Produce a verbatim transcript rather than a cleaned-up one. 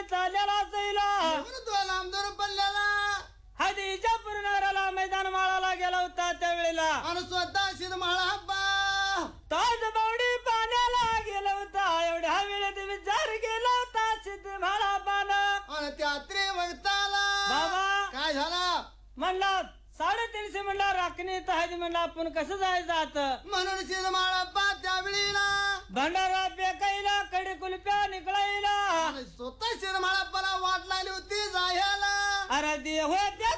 चाललेला चैला तो लांब दूर पडलेला हदीच्या पूर्णाराला मैदान माळाला गेला होता त्यावेळेला आणि स्वतः शिरमाळा हब्बा ताज बावडी पाण्याला गेला होता एवढ्या वेळेत विचार केला होता शिरमाळा पाना आणि त्या त्रिवक्ताला बाबा काय झाला म्हणला साडेतीनशे म्हणला राखणी तहाजी म्हणला आपण कसं जायचं आता म्हणून शिरमाळा पा त्यावेळीला भंडारा पेकाईला कडे कुलप्या निकळाईला आणि स्वतः शिरमाळा पला वाट लागली होती जायला अरे देव त्या